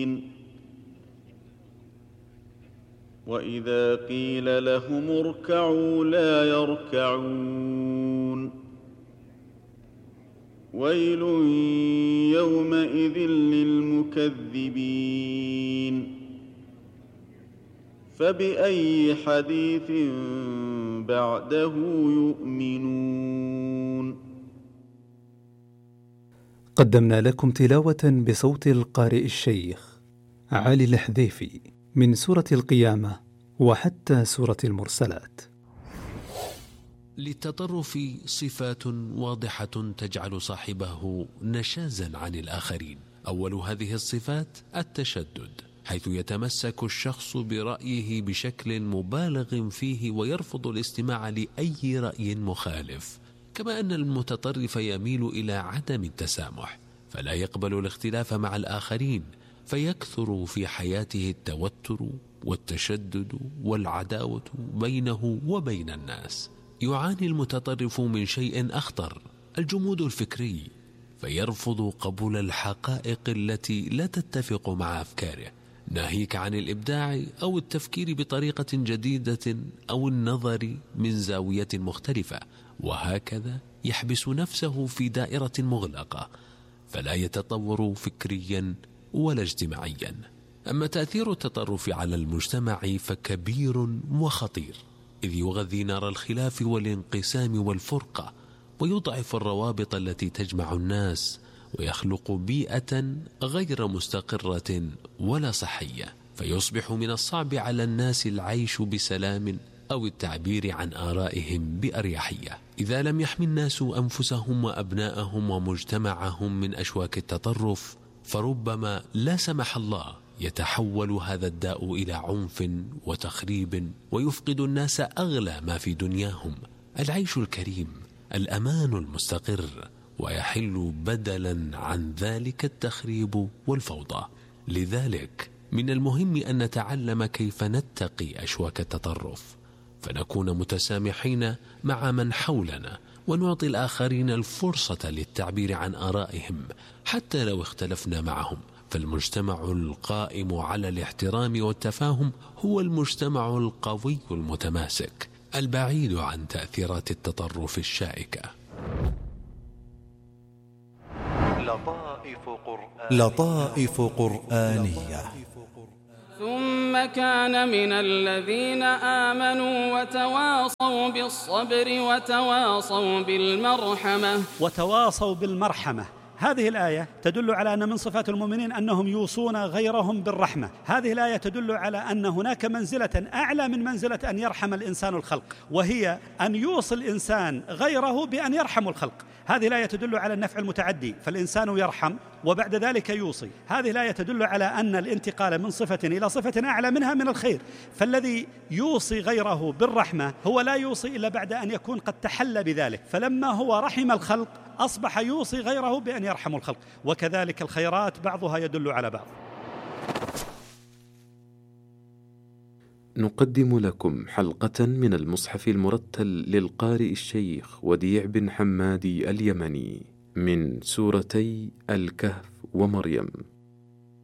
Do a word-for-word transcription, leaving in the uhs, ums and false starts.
وإذا قيل لهم اركعوا لا يركعون ويل يومئذ للمكذبين فبأي حديث بعده يؤمنون. قدمنا لكم تلاوة بصوت القارئ الشيخ علي الحذيفي من سورة القيامة وحتى سورة المرسلات. للتطرف صفات واضحة تجعل صاحبه نشازا عن الآخرين. أول هذه الصفات التشدد، حيث يتمسك الشخص برأيه بشكل مبالغ فيه ويرفض الاستماع لأي رأي مخالف، كما أن المتطرف يميل إلى عدم التسامح، فلا يقبل الاختلاف مع الآخرين، فيكثر في حياته التوتر والتشدد والعداوة بينه وبين الناس. يعاني المتطرف من شيء أخطر، الجمود الفكري، فيرفض قبول الحقائق التي لا تتفق مع أفكاره، ناهيك عن الإبداع أو التفكير بطريقة جديدة أو النظر من زاوية مختلفة، وهكذا يحبس نفسه في دائرة مغلقة، فلا يتطور فكريا ولا اجتماعيا. أما تأثير التطرف على المجتمع فكبير وخطير، إذ يغذي نار الخلاف والانقسام والفرقة، ويضعف الروابط التي تجمع الناس، ويخلق بيئة غير مستقرة ولا صحية، فيصبح من الصعب على الناس العيش بسلام أو التعبير عن آرائهم بأريحية. إذا لم يحمي الناس أنفسهم وأبناءهم ومجتمعهم من أشواك التطرف، فربما لا سمح الله يتحول هذا الداء إلى عنف وتخريب، ويفقد الناس أغلى ما في دنياهم، العيش الكريم، الأمان المستقر، ويحل بدلا عن ذلك التخريب والفوضى. لذلك من المهم أن نتعلم كيف نتقي أشواك التطرف، فنكون متسامحين مع من حولنا، ونعطي الآخرين الفرصة للتعبير عن آرائهم حتى لو اختلفنا معهم، فالمجتمع القائم على الاحترام والتفاهم هو المجتمع القوي المتماسك البعيد عن تأثيرات التطرف الشائكة. لطائف قرآنية, لطائف قرآنية. ثم كان من الذين آمنوا وتواصوا بالصبر وتواصوا بالمرحمة. وتواصوا بالمرحمة، هذه الآية تدل على أن من صفات المؤمنين أنهم يوصون غيرهم بالرحمة. هذه الآية تدل على أن هناك منزلة أعلى من منزلة أن يرحم الإنسان الخلق، وهي أن يوصي الإنسان غيره بأن يرحم الخلق. هذه الآية تدل على النفع المتعدي، فالإنسان يرحم وبعد ذلك يوصي. هذه الآية تدل على أن الانتقال من صفة إلى صفة أعلى منها من الخير، فالذي يوصي غيره بالرحمة هو لا يوصي إلا بعد أن يكون قد تحلى بذلك، فلما هو رحم الخلق أصبح يوصي غيره بأن يرحم الخلق. وكذلك الخيرات بعضها يدل على بعض. نقدم لكم حلقة من المصحف المرتل للقارئ الشيخ وديع بن حمادي اليمني من سورتي الكهف ومريم.